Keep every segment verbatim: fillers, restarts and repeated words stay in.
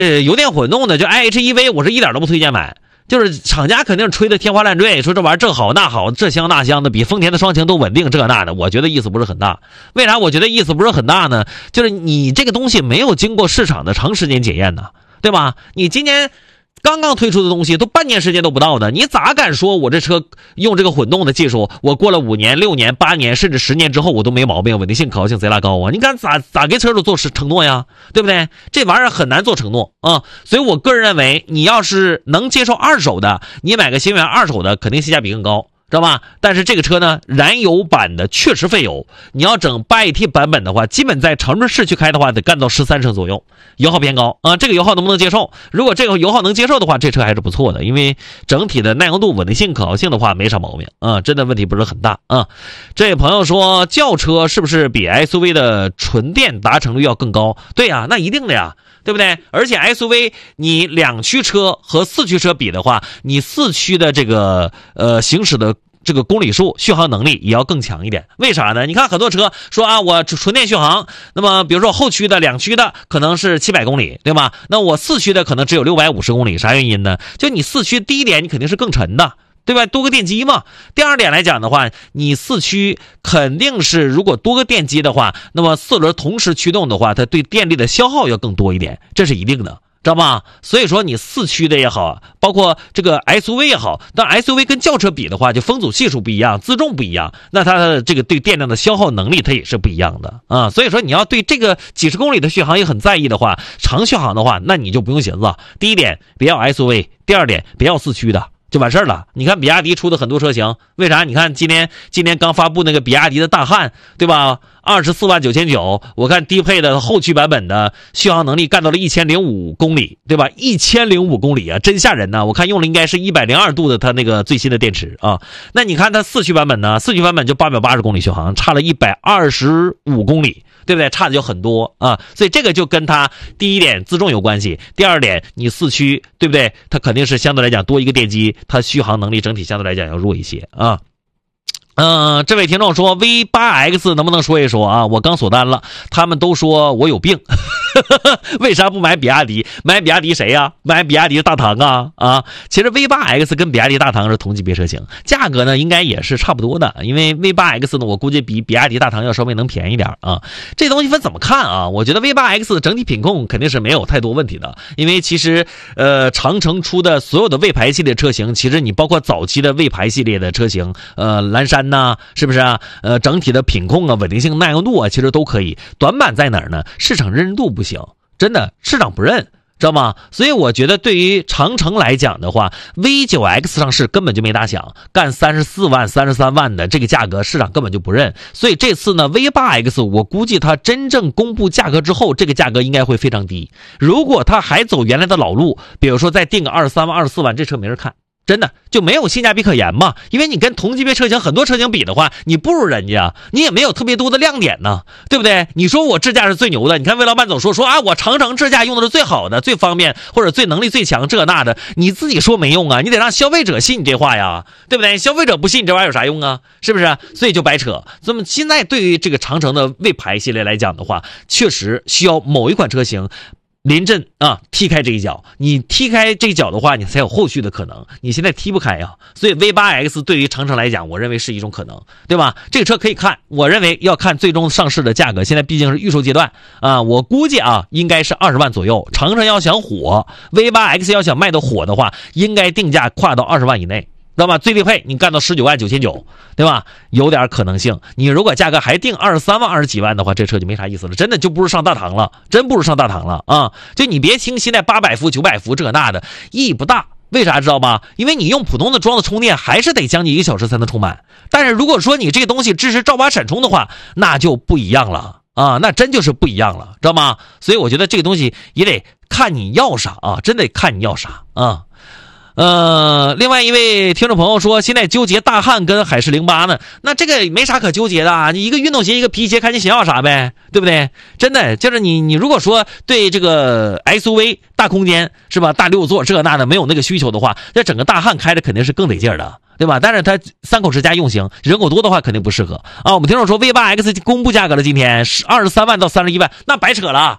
呃油电混动的，就 I H E V， 我是一点都不推荐买。就是厂家肯定吹得天花乱坠，说这玩意儿这好那好，这香那香的，比丰田的双擎都稳定，这那的，我觉得意思不是很大。为啥我觉得意思不是很大呢？就是你这个东西没有经过市场的长时间检验呢，对吧？你今年刚刚推出的东西都半年时间都不到的，你咋敢说我这车用这个混动的技术，我过了五年、六年、八年甚至十年之后我都没毛病，稳定性、可靠性贼拉高啊？你敢咋咋给车主做承诺呀？对不对？这玩意儿很难做承诺啊，所以我个人认为，你要是能接受二手的，你买个新能源二手的，肯定性价比更高。知道吧？但是这个车呢，燃油版的确实费油。你要整 八 A T 版本的话，基本在城市市区开的话，得干到十三升左右，油耗偏高啊。这个油耗能不能接受？如果这个油耗能接受的话，这车还是不错的，因为整体的耐用度、稳定性、可靠性的话没啥毛病啊，真的问题不是很大啊。这位朋友说，轿车是不是比 S U V 的纯电达成率要更高？对呀，那一定的呀。对不对？而且 S U V 你两驱车和四驱车比的话，你四驱的这个呃行驶的这个公里数、续航能力也要更强一点。为啥呢？你看很多车说啊，我纯电续航，那么比如说后驱的、两驱的可能是七百公里，对吧？那我四驱的可能只有六百五十公里，啥原因呢？就你四驱第一点，你肯定是更沉的。对吧？多个电机嘛。第二点来讲的话，你四驱肯定是如果多个电机的话，那么四轮同时驱动的话，它对电力的消耗要更多一点，这是一定的，知道吗？所以说你四驱的也好，包括这个 S U V 也好，但 S U V 跟轿车比的话，就风阻系数不一样，自重不一样，那它的这个对电量的消耗能力它也是不一样的啊。所以说你要对这个几十公里的续航也很在意的话，长续航的话，那你就不用寻思。第一点，别要 S U V； 第二点，别要四驱的。就完事儿了。你看比亚迪出的很多车型，为啥？你看今天今天刚发布那个比亚迪的大汉，对吧？二十四万九千九，我看低配的后驱版本的续航能力干到了一千零五公里，对吧？一千零五公里啊，真吓人呐！我看用了应该是一百零二度的它那个最新的电池啊。那你看它四驱版本呢？四驱版本就八百八十公里续航，差了一百二十五公里。对不对？差的就很多啊，所以这个就跟它第一点自重有关系，第二点你四驱，对不对？它肯定是相对来讲多一个电机，它续航能力整体相对来讲要弱一些啊。嗯、呃，这位听众说 V 八 X 能不能说一说啊？我刚锁单了，他们都说我有病，为啥不买比亚迪？买比亚迪谁呀、啊？买比亚迪大唐啊啊！其实 V 八 X 跟比亚迪大唐是同级别车型，价格呢应该也是差不多的，因为 V 八 X 呢我估计比比亚迪大唐要稍微能便宜点啊。这东西分怎么看啊？我觉得 V 八 X 整体品控肯定是没有太多问题的，因为其实呃长城出的所有的魏牌系列车型，其实你包括早期的魏牌系列的车型，呃蓝山呐，是不是啊？呃，整体的品控啊、稳定性、耐用度啊，其实都可以。短板在哪儿呢？市场认知度不行，真的，市场不认，知道吗？所以我觉得对于长城来讲的话 ，V 九 X 上市根本就没打响，干三十四万、三十三万的这个价格，市场根本就不认。所以这次呢 ，V 八 X 我估计它真正公布价格之后，这个价格应该会非常低。如果它还走原来的老路，比如说再定个二十三万、二十四万，这车没人看。真的就没有性价比可言嘛？因为你跟同级别车型很多车型比的话，你不如人家，你也没有特别多的亮点呢，对不对？你说我智驾是最牛的，你看魏老板总说说啊，我长城智驾用的是最好的、最方便或者最能力最强，这那的，你自己说没用啊，你得让消费者信你这话呀，对不对？消费者不信你这玩意儿有啥用啊？是不是？所以就白扯。那么现在对于这个长城的魏牌系列来讲的话，确实需要某一款车型临阵啊，踢开这一脚，你踢开这一脚的话，你才有后续的可能。你现在踢不开呀、啊，所以 V 八 X 对于长城来讲，我认为是一种可能，对吧？这个车可以看，我认为要看最终上市的价格。现在毕竟是预售阶段啊，我估计啊，应该是二十万左右。长城要想火 ，V 八 X 要想卖的火的话，应该定价跨到二十万以内。知道吧？最低配你干到十九万九千九，对吧？有点可能性。你如果价格还定二十三万、二十几万的话，这车就没啥意思了，真的就不如上大唐了，真不如上大唐了啊！就你别听现在八百伏、九百伏这那的，意义不大。为啥知道吗？因为你用普通的装的充电，还是得将近一个小时才能充满。但是如果说你这个东西支持照把闪充的话，那就不一样了啊！那真就是不一样了，知道吗？所以我觉得这个东西也得看你要啥啊，真得看你要啥啊。呃，另外一位听众朋友说，现在纠结大汉跟海狮零八呢，那这个没啥可纠结的啊，你一个运动鞋，一个皮鞋，看你想要啥呗，对不对？真的就是你，你如果说对这个 S U V 大空间是吧，大六座这那的没有那个需求的话，那整个大汉开着肯定是更得劲儿的，对吧？但是它三口之家用型，人口多的话肯定不适合啊。我们听众说 V 八 X 公布价格了，今天是二十三万到三十一万，那白扯了。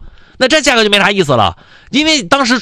那这价格就没啥意思了，因为当时